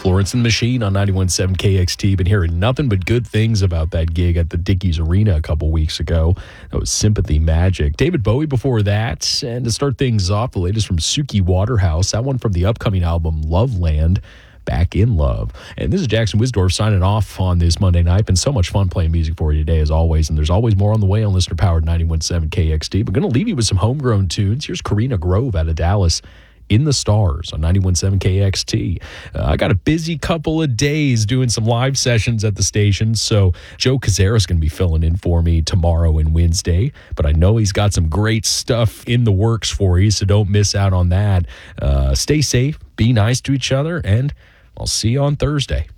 Florence and the Machine on 91.7 KXT. Been hearing nothing but good things about that gig at the Dickies Arena a couple weeks ago. That was Sympathy Magic. David Bowie before that. And to start things off, the latest from Suki Waterhouse. That one from the upcoming album Loveland, Back in Love. And this is Jackson Wisdorf signing off on this Monday night. Been so much fun playing music for you today, as always. And there's always more on the way on listener-powered 91.7 KXT. We're going to leave you with some homegrown tunes. Here's Karina Grove out of Dallas, In the Stars on 91.7 KXT. I got a busy couple of days doing some live sessions at the station, so Joe Cazares going to be filling in for me tomorrow and Wednesday, but I know he's got some great stuff in the works for you, so don't miss out on that. Stay safe, be nice to each other, and I'll see you on Thursday.